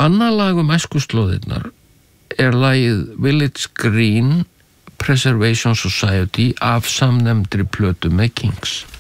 Annað lag æskuslóðirnar lagið Village Green Preservation Society af samnefndri plötu með Kings.